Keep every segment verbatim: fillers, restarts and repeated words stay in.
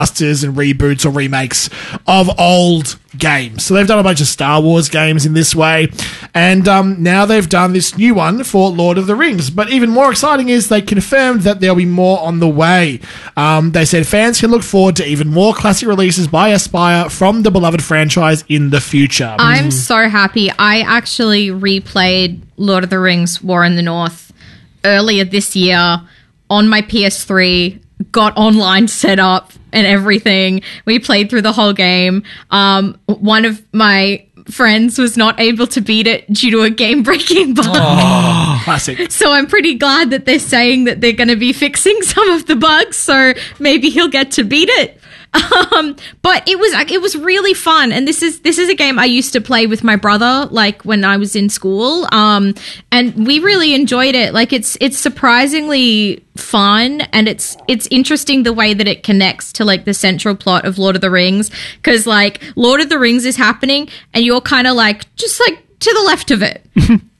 remasters and reboots or remakes of old games. So they've done a bunch of Star Wars games in this way, and um, now they've done this new one for Lord of the Rings. But even more exciting is they confirmed that there'll be more on the way. Um, they said fans can look forward to even more classic releases by Aspyr from the beloved franchise in the future. I'm mm. so happy. I actually replayed Lord of the Rings War in the North earlier this year on my P S three, got online set up and everything. We played through the whole game. Um, one of my friends was not able to beat it due to a game-breaking bug. Oh, classic. So I'm pretty glad that they're saying that they're going to be fixing some of the bugs, so maybe he'll get to beat it. Um, but it was it was really fun, and this is this is a game I used to play with my brother, like when I was in school. Um, and we really enjoyed it. Like it's it's surprisingly fun, and it's it's interesting the way that it connects to like the central plot of Lord of the Rings, because like Lord of the Rings is happening, and you're kind of like just like to the left of it.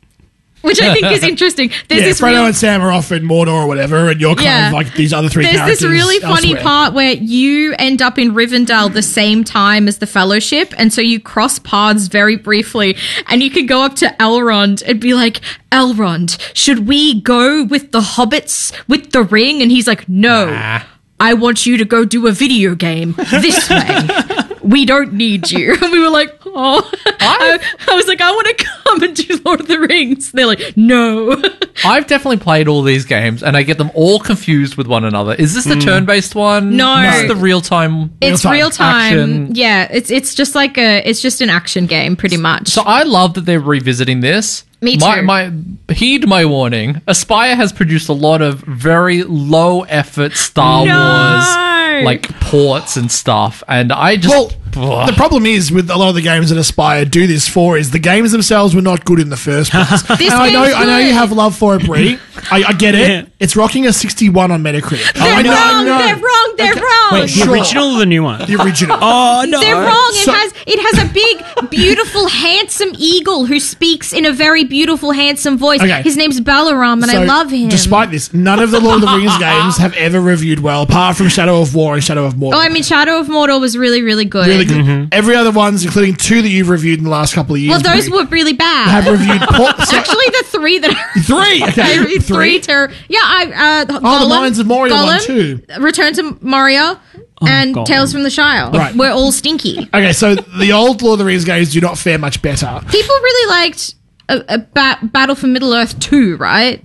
Which I think is interesting. There's yeah, this Frodo real- and Sam are off in Mordor or whatever, and you're kind Yeah. of like these other three There's characters. this really funny elsewhere. part where you end up in Rivendell the same time as the Fellowship, and so you cross paths very briefly, and you can go up to Elrond and be like, Elrond, should we go with the hobbits with the ring? And he's like, no, Nah. I want you to go do a video game this way. We don't need you. And we were like, oh. I, I was like, I want to come and do Lord of the Rings. They're like, no. I've definitely played all these games, and I get them all confused with one another. Is this the turn-based one? No. Is this the real-time? It's Real-time real time. action. Yeah, it's it's just like a it's just an action game pretty much. So I love that they're revisiting this. Me My, too. my heed my warning. Aspyr has produced a lot of very low-effort Star No. Wars like ports and stuff, and I just Well, Ugh. the problem is with a lot of the games that Aspyr do this for is the games themselves were not good in the first place. This And I know, game's I know you good. have love for it, Brie. I, I get it. Yeah. It's rocking a sixty-one on Metacritic. they're I know, I wrong, know. they're wrong, they're wrong. Wait, the Sure. original or the new one? The original. Oh, no. They're wrong. It So- has it has a big, beautiful, handsome eagle who speaks in a very beautiful, handsome voice. Okay. His name's Balaram, and So, I love him. Despite this, none of the Lord of the Rings games have ever reviewed well, apart from Shadow of War and Shadow of Mordor. oh, I mean, Shadow of Mordor was really, really good. really good. Every other ones, including two that you've reviewed in the last couple of years, Well, those Brie, were really bad. have reviewed. Po- so- Actually, the three that I three. Okay, I reviewed three. ter- yeah, I uh, Oh, the Gollum, Mines of Moria one Gollum, too. Return to Moria, and Gollum. Tales from the Shire. Right. We're all stinky. Okay, so the old Lord of the Rings games do not fare much better. People really liked a, a ba- Battle for Middle Earth two, right?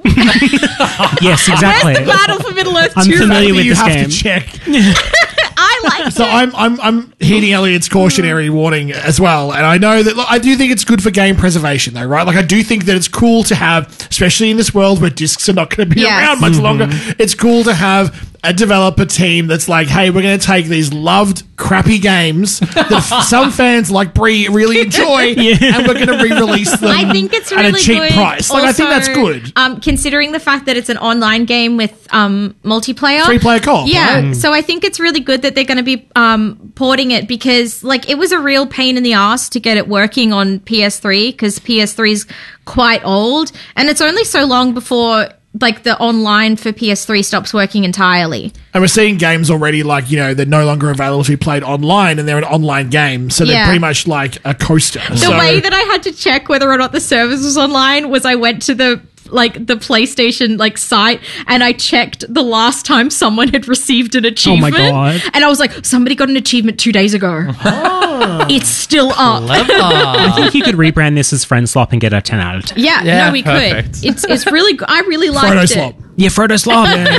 Yes, exactly. Where's the Battle for Middle Earth I'm two? familiar That with you this have game. to check. I like So it. I'm I'm I'm heeding Elliot's cautionary warning as well, and I know that look, I do think it's good for game preservation, though, right? Like I do think that it's cool to have, especially in this world where discs are not going to be Yes. around much longer. It's cool to have a developer team that's like, hey, we're going to take these loved crappy games that f- some fans like Brie really enjoy, and we're going to re-release them. I think it's at really a cheap good. price. Like I think Also, that's good. Um, considering the fact that it's an online game with um, multiplayer, Three-player co-op, Yeah, right? so I think it's really good that they're going to be um, porting it, because like it was a real pain in the ass to get it working on P S three, because P S three is quite old, and it's only so long before like the online for P S three stops working entirely. And we're seeing games already like, you know, they're no longer available to be played online, and they're an online game. So they're Yeah. pretty much like a coaster. The way that I had to check whether or not the service was online was I went to the like the PlayStation like site, and I checked the last time someone had received an achievement. God. And I was like, somebody got an achievement two days ago. It's still up. I think you could rebrand this as Friend Slop and get a ten out of ten. Yeah, Yeah, no, we perfect. could. It's it's really good. I really liked Photo it. slop. Yeah, Frodo Slop. Nice.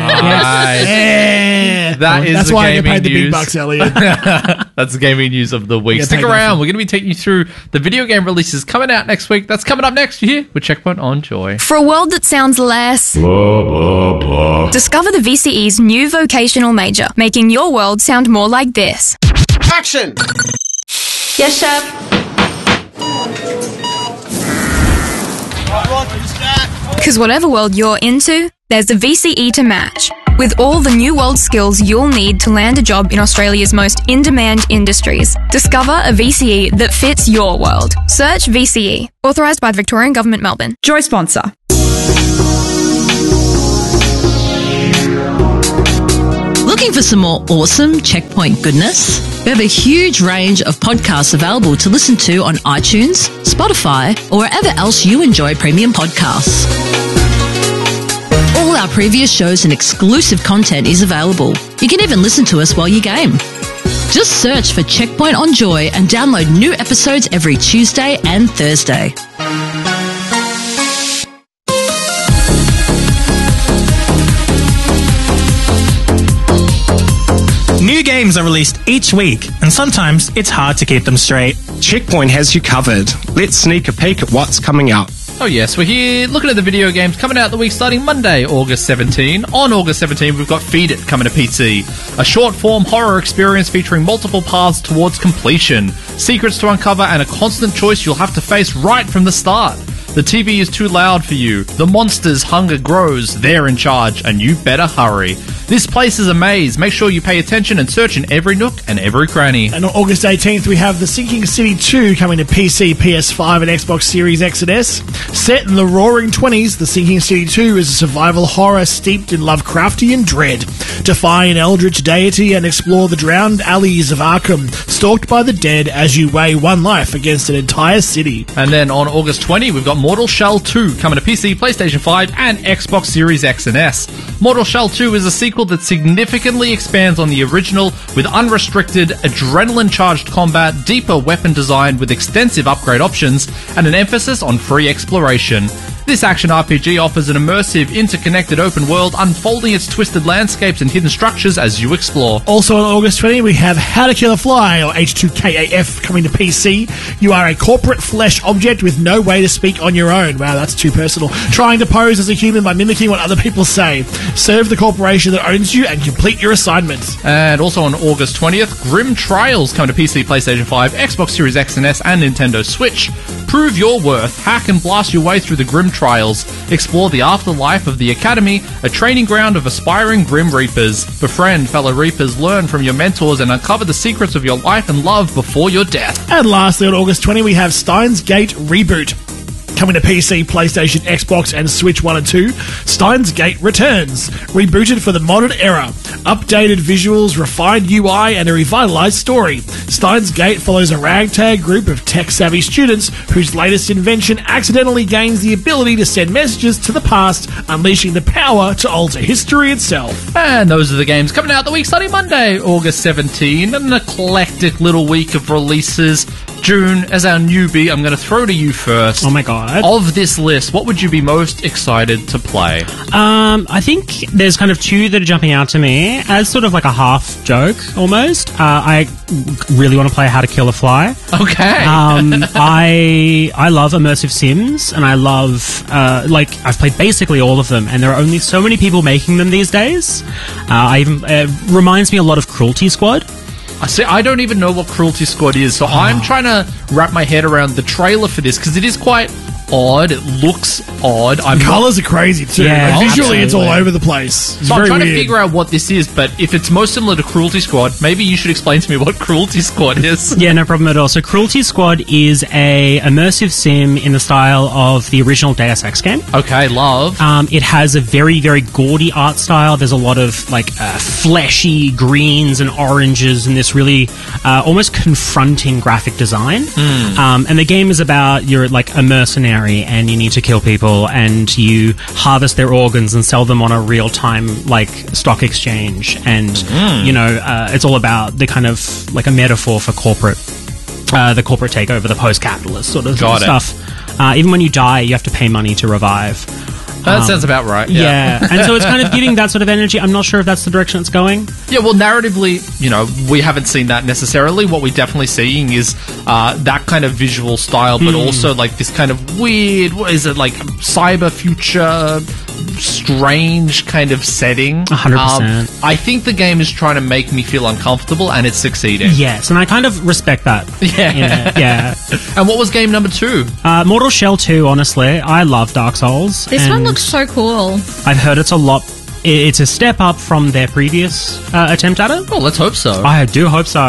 Yeah. That is That's the why I get gaming paid the big news. bucks, Elliot. That's the gaming news of the week. Yeah, Stick take around. that. We're going to be taking you through the video game releases coming out next week. That's coming up next year with Checkpoint on Joy. For a world that sounds less, Blah, blah, blah. discover the V C E's new vocational major, making your world sound more like this. Action! Yes, chef. Because whatever world you're into, there's the V C E to match. With all the new world skills you'll need to land a job in Australia's most in-demand industries. Discover a V C E that fits your world. Search V C E. Authorised by the Victorian Government, Melbourne. Joy sponsor. Looking for some more awesome Checkpoint goodness? We have a huge range of podcasts available to listen to on iTunes, Spotify, or wherever else you enjoy premium podcasts. All our previous shows and exclusive content is available. You can even listen to us while you game. Just search for Checkpoint on Joy and download new episodes every Tuesday and Thursday. New games are released each week, and sometimes it's hard to keep them straight. Checkpoint has you covered. Let's sneak a peek at what's coming out. Oh yes, we're here looking at the video games coming out the week starting Monday, August seventeenth. On August seventeenth, we've got Feed It coming to P C. A short-form horror experience featuring multiple paths towards completion, secrets to uncover, and a constant choice you'll have to face right from the start. The T V is too loud for you. The monster's hunger grows. They're in charge, and you better hurry. This place is a maze. Make sure you pay attention and search in every nook and every cranny. And on August eighteenth, we have The Sinking City two coming to P C, P S five, and Xbox Series X and S. Set in the Roaring Twenties, The Sinking City two is a survival horror steeped in Lovecraftian dread. Defy an eldritch deity and explore the drowned alleys of Arkham, stalked by the dead as you weigh one life against an entire city. And then on August twentieth, we've got Mortal Shell two coming to P C, PlayStation five, and Xbox Series X and S. Mortal Shell two is a sequel that significantly expands on the original with unrestricted, adrenaline-charged combat, deeper weapon design with extensive upgrade options, and an emphasis on free exploration. This action R P G offers an immersive, interconnected open world, unfolding its twisted landscapes and hidden structures as you explore. Also on August twentieth, we have How to Kill a Fly, or H two K A F, coming to P C. You are a corporate flesh object with no way to speak on your own. Wow, that's too personal. Trying to pose as a human by mimicking what other people say. Serve the corporation that owns you and complete your assignments. And also on August twentieth, Grim Trials coming to P C, PlayStation five, Xbox Series X and S, and Nintendo Switch. Prove your worth. Hack and blast your way through the Grim Trials. Explore the afterlife of the Academy, a training ground of aspiring Grim Reapers. Befriend fellow Reapers, learn from your mentors, and uncover the secrets of your life and love before your death. And lastly, on August twentieth, we have Steins Gate Reboot. Coming to P C, PlayStation, Xbox, and Switch one and two, Steins Gate returns. Rebooted for the modern era. Updated visuals, refined U I, and a revitalized story. Steins Gate follows a ragtag group of tech-savvy students whose latest invention accidentally gains the ability to send messages to the past, unleashing the power to alter history itself. And those are the games coming out the week starting Monday, August seventeenth. An eclectic little week of releases. June, as our newbie, I'm going to throw to you first. Oh my god. Of this list, what would you be most excited to play? Um, I think there's kind of two that are jumping out to me as sort of like a half joke, almost. Uh, I really want to play How to Kill a Fly. Okay. um, I I love immersive sims, and I love, uh, like, I've played basically all of them, and there are only so many people making them these days. Uh, I even, it reminds me a lot of Cruelty Squad. I see. I don't even know what Cruelty Squad is, so oh. I'm trying to wrap my head around the trailer for this because it is quite odd. It looks odd. I'm the colours not... are crazy too. Yeah, like, visually, absolutely. It's all over the place. It's so very I'm trying weird. to figure out what this is, but if it's most similar to Cruelty Squad, maybe you should explain to me what Cruelty Squad is. Yeah, no problem at all. So Cruelty Squad is a immersive sim in the style of the original Deus Ex game. Okay, love. Um, it has a very, very gaudy art style. There's a lot of like uh, fleshy greens and oranges and this really uh, almost confronting graphic design. Mm. Um, and the game is about you're like a mercenary and you need to kill people and you harvest their organs and sell them on a real-time like stock exchange. And mm. you know, uh, it's all about the kind of like a metaphor for corporate, uh, the corporate takeover, the post-capitalist sort of Got stuff. Uh, even when you die, you have to pay money to revive. That um, sounds about right. Yeah. yeah. And so it's kind of giving that sort of energy. I'm not sure if that's the direction it's going. Yeah, well, narratively, you know, we haven't seen that necessarily. What we're definitely seeing is uh, that kind of visual style, but Mm. also like this kind of weird, what is it, like cyber future, strange kind of setting. one hundred percent. Um, I think the game is trying to make me feel uncomfortable, and it's succeeding. Yes, and I kind of respect that. Yeah. Yeah. yeah. And what was game number two? Uh, Mortal Shell two, honestly. I love Dark Souls. This and one looks so cool. I've heard it's a lot it's a step up from their previous uh, attempt at it. Well, let's hope so. I do hope so.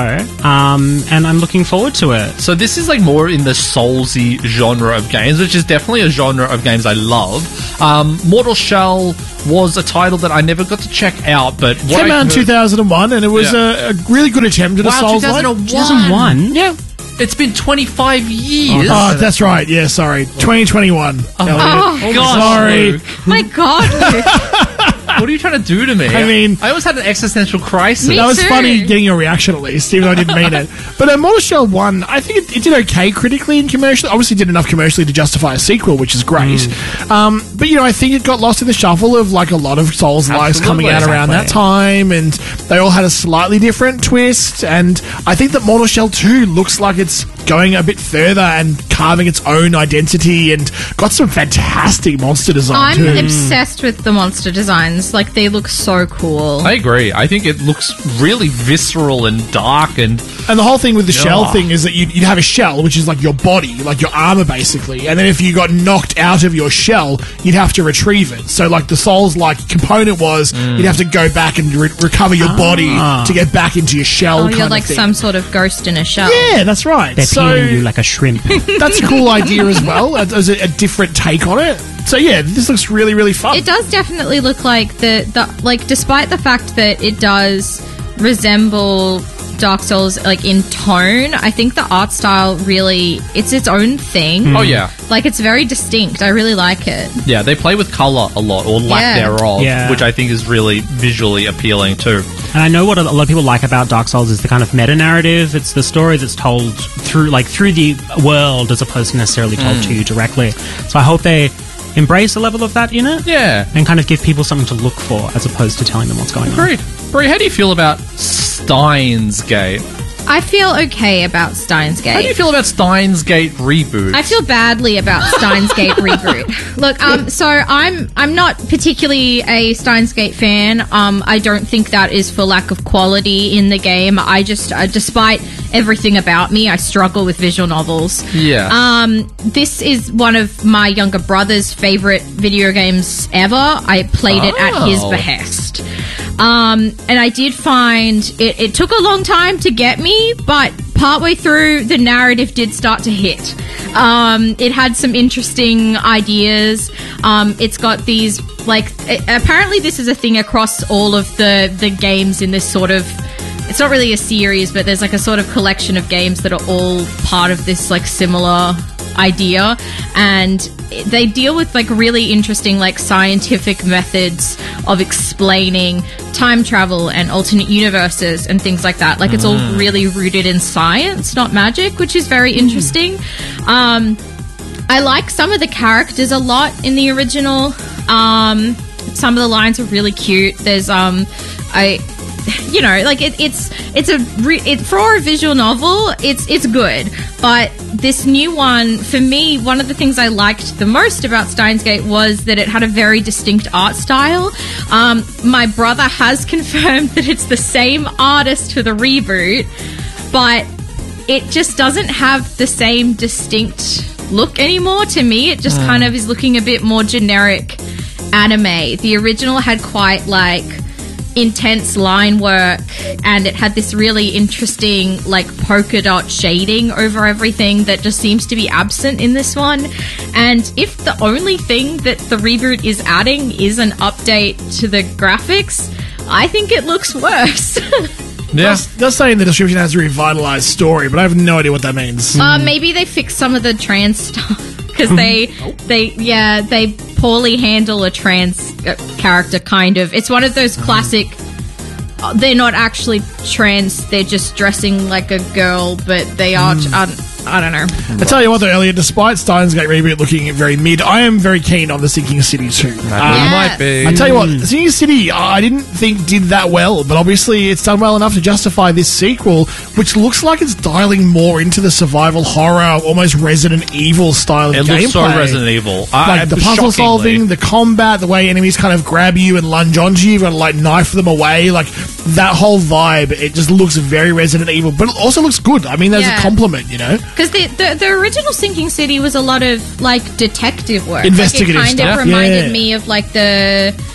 Um, and I'm looking forward to it. So this is like more in the Soulsy genre of games, which is definitely a genre of games I love. Um, Mortal Shell was a title that I never got to check out, but what Came I out in heard- two thousand one, and it was Yeah. a, a really good attempt at a Wow, Souls-like. two thousand one. two thousand one? Yeah. It's been twenty-five years. Oh, that's right. Yeah, sorry. twenty twenty-one. Oh, God, Sorry. Luke. my God, Luke. What are you trying to do to me? I mean- I always had an existential crisis. Me That was too. funny getting your reaction at least, even though I didn't mean it. But uh, Mortal Shell one, I think it, it did okay critically and commercially. Obviously did enough commercially to justify a sequel, which is great. Um, but, you know, I think it got lost in the shuffle of, like, a lot of Souls-likes Absolutely. coming out around that Exactly. time, and they all had a slightly different twist, and I think that Mortal Shell two looks like it's going a bit further and carving its own identity and got some fantastic monster design, I'm too. obsessed with the monster designs. Like, they look so cool. I agree. I think it looks really visceral and dark and... And the whole thing with the Yeah. shell thing is that you'd, you'd have a shell, which is like your body, like your armor, basically. And then if you got knocked out of your shell, you'd have to retrieve it. So, like, the Souls-like component was you'd have to go back and re- recover your body to get back into your shell. oh, kind you're of like thing. some sort of ghost in a shell. Yeah, that's right. They're so peeling you like a shrimp. that's a cool idea as well, as as a, a different take on it. So yeah, this looks really, really fun. It does definitely look like the, the like, despite the fact that it does resemble Dark Souls, like, in tone, I think the art style really, it's its own thing. Oh, yeah. Like, it's very distinct. I really like it. Yeah, they play with color a lot, or lack Yeah. thereof, Yeah. which I think is really visually appealing too. And I know what a lot of people like about Dark Souls is the kind of meta narrative. It's the story that's told through, like, through the world as opposed to necessarily told to you directly. So I hope they embrace a level of that in it. Yeah. And kind of give people something to look for as opposed to telling them what's going on. Agreed. Brie, how do you feel about Steins Gate? I feel okay about Steins Gate. How do you feel about Steins Gate reboot? I feel badly about Steins Gate reboot. Look, um, so I'm I'm not particularly a Steins Gate fan. Um, I don't think that is for lack of quality in the game. I just, uh, despite everything about me, I struggle with visual novels. Yeah. Um, this is one of my younger brother's favorite video games ever. I played it at his Oh. behest. Um, and I did find it, it took a long time to get me, but partway through, the narrative did start to hit. Um, it had some interesting ideas. Um, it's got these, like, it, apparently this is a thing across all of the, the games in this sort of, it's not really a series, but there's like a sort of collection of games that are all part of this, like, similar idea, and they deal with, like, really interesting, like, scientific methods of explaining time travel and alternate universes and things like that. Like, it's all really rooted in science, not magic, which is very interesting. Um, I like some of the characters a lot in the original. Um, some of the lines are really cute. There's, um, I... You know, like it, it's it's a re- it, for a visual novel, it's it's good. But this new one, for me, one of the things I liked the most about Steins Gate was that it had a very distinct art style. Um, my brother has confirmed that it's the same artist for the reboot, but it just doesn't have the same distinct look anymore. To me, it just Mm. kind of is looking a bit more generic anime. The original had quite, like, intense line work, and it had this really interesting, like, polka dot shading over everything that just seems to be absent in this one. And if the only thing that the reboot is adding is an update to the graphics, I think it looks worse. Yeah. That's, that's saying the description has a revitalized story, but I have no idea what that means. Uh, maybe they fixed some of the trans stuff because they, they, yeah, they poorly handle a trans uh, character. Kind of, it's one of those classic. Uh, they're not actually trans; they're just dressing like a girl, but they are. Mm. Uh, I don't know. I tell you what, though, Elliot, despite Steins Gate reboot looking very mid, I am very keen on the Sinking City too. That Yes. might be. I tell you what, Sinking City, I didn't think did that well, but obviously it's done well enough to justify this sequel, which looks like it's dialing more into the survival horror, almost Resident Evil style of It gameplay. looks so Resident Evil. Like I, the puzzle shockingly. solving, the combat, the way enemies kind of grab you and lunge onto you, you've got to like knife them away, like that whole vibe, it just looks very Resident Evil, but it also looks good. I mean, there's Yeah. a compliment, you know? Because the, the the original Sinking City was a lot of, like, detective work. Investigative like, it kind stuff, of reminded yeah. me of, like, the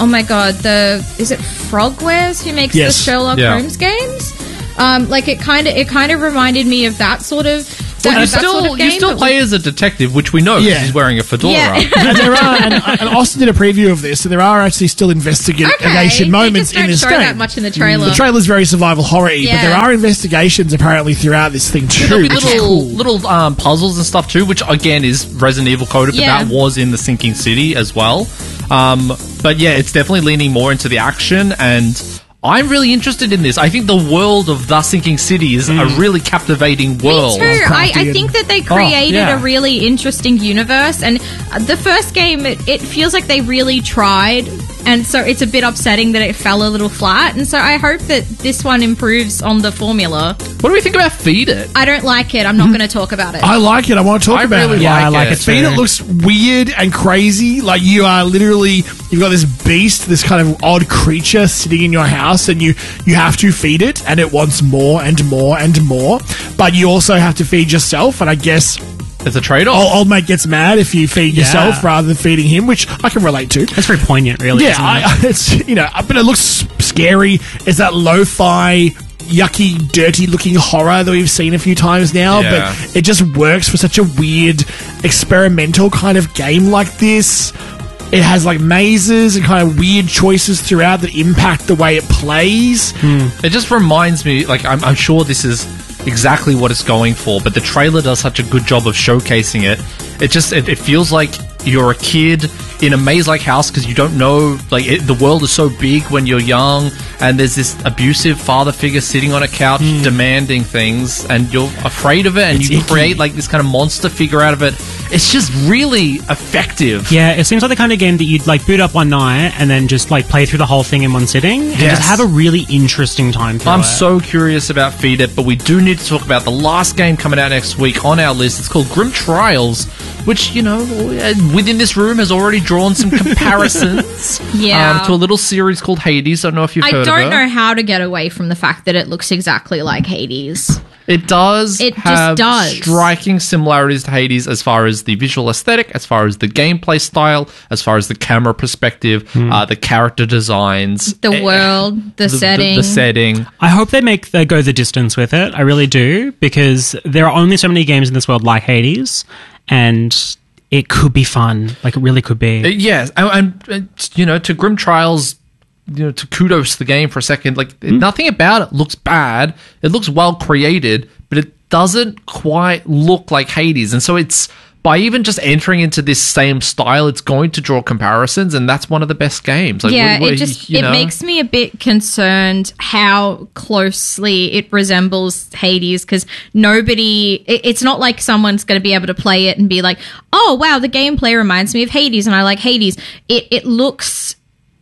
oh my god, the is it Frogwares who makes Yes. the Sherlock Yeah. Holmes games? Um, like it kind of it kind of reminded me of that sort of. Well, that, you that still sort of you game, still but play with- as a detective, which we know because Yeah. he's wearing a fedora. Yeah. and there are, and, and Austin did a preview of this, and there are actually still investigation Okay, they moments just don't in this show game. that much in the trailer. The trailer's very survival horror-y, but Yeah. there are investigations apparently throughout this thing too. There'll be which is little cool. little um, puzzles and stuff too, which again is Resident Evil coded, but Yeah. that was in the Sinking City as well. Um, but yeah, it's definitely leaning more into the action, and I'm really interested in this. I think the world of The Sinking City is a really captivating world. Me too. I, I crafty think that they Oh, created yeah. a really interesting universe, and uh, the first game, it, it feels like they really tried, and so it's a bit upsetting that it fell a little flat. And so I hope that this one improves on the formula. What do we think about Feed It? I don't like it. I'm not going to talk about it. I like it. I want to talk I about really it. Yeah, like I like it. it Feed too. It looks weird and crazy. Like you are literally, you've got this beast, this kind of odd creature sitting in your house, and you you have to feed it, and it wants more and more and more. But you also have to feed yourself, and I guess It's a trade-off. old, old mate gets mad if you feed Yeah. yourself rather than feeding him, which I can relate to. It's very poignant, really. Yeah, isn't it? I, it's you know, but it looks scary. It's that lo-fi, yucky, dirty-looking horror that we've seen a few times now. Yeah. But it just works for such a weird, experimental kind of game like this. It has like mazes and kind of weird choices throughout that impact the way it plays. It just reminds me, like, I'm, I'm sure this is exactly what it's going for, but the trailer does such a good job of showcasing it. It just, it, it feels like you're a kid in a maze-like house because you don't know, like, it, the world is so big when you're young, and there's this abusive father figure sitting on a couch demanding things, and you're afraid of it, and It's you icky. create, like, this kind of monster figure out of it. It's just really effective. Yeah, it seems like the kind of game that you'd like boot up one night and then just like play through the whole thing in one sitting and Yes. just have a really interesting time through I'm it. so curious about Feed It, but we do need to talk about the last game coming out next week on our list. It's called Grim Trials, which, you know, uh, within this room has already drawn some comparisons Yeah. um, to a little series called Hades. I don't know if you've I heard don't of it. know how to get away from the fact that it looks exactly like Hades. It does It just have does. striking similarities to Hades as far as the visual aesthetic, as far as the gameplay style, as far as the camera perspective, uh, the character designs. The eh, world, the, setting. The, setting. I hope they make they go the distance with it. I really do, because there are only so many games in this world like Hades, and it could be fun. Like, it really could be. Uh, yes, and, and uh, you know, to Grim Trials, you know, to kudos the game for a second. Like, nothing about it looks bad. It looks well created, but it doesn't quite look like Hades, and so it's by even just entering into this same style, it's going to draw comparisons, and that's one of the best games. Like, yeah, what- what- it just you it know? makes me a bit concerned how closely it resembles Hades, because nobody it, it's not like someone's going to be able to play it and be like, oh wow, the gameplay reminds me of Hades and I like Hades. It it looks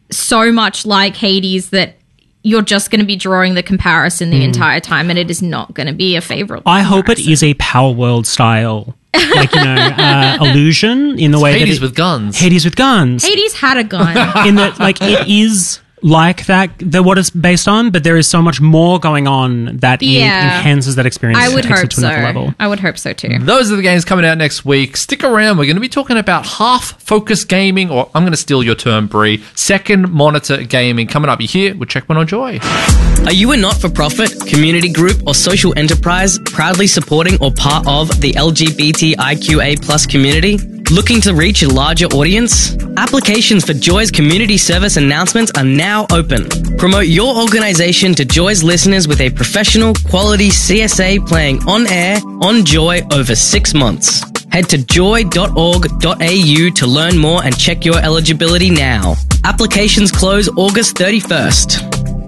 so much like Hades that you're just going to be drawing the comparison the entire time, and it is not going to be a favorable I hope it comparison. is a Power World style, like, you know, uh, illusion in the way Hades that it, with guns. Hades with guns. Hades had a gun. In that, like, it is like that, the what it's based on, but there is so much more going on that Yeah. it enhances that experience. I would takes it hope to another so. level. I would hope so too. Those are the games coming out next week. Stick around. We're going to be talking about half-focus gaming, or I'm going to steal your term, Brie. Second monitor gaming coming up. You here with Checkpoint on Joy. Are you a not-for-profit, community group, or social enterprise proudly supporting or part of the L G B T I Q A plus community? Looking to reach a larger audience? Applications for Joy's community service announcements are now open. Promote your organization to Joy's listeners with a professional, quality C S A playing on air, on Joy over six months. Head to joy dot org dot a u to learn more and check your eligibility now. Applications close August thirty-first.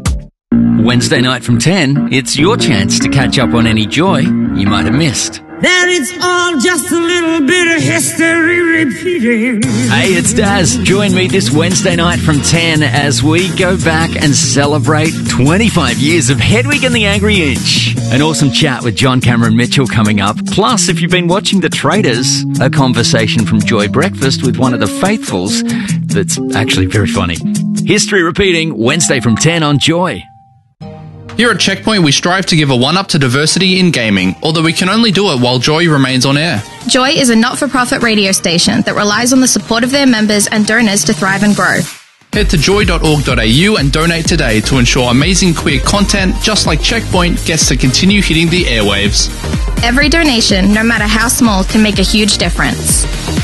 Wednesday night from ten, it's your chance to catch up on any Joy you might have missed. That it's all just a little bit of history repeating. Hey, it's Daz. Join me this Wednesday night from ten as we go back and celebrate twenty-five years of Hedwig and the Angry Inch. An awesome chat with John Cameron Mitchell coming up. Plus, if you've been watching The Traitors, a conversation from Joy Breakfast with one of the faithfuls that's actually very funny. History repeating, Wednesday from ten on Joy. Here at Checkpoint, we strive to give a one-up to diversity in gaming, although we can only do it while Joy remains on air. Joy is a not-for-profit radio station that relies on the support of their members and donors to thrive and grow. Head to joy dot org dot a u and donate today to ensure amazing queer content just like Checkpoint gets to continue hitting the airwaves. Every donation, no matter how small, can make a huge difference.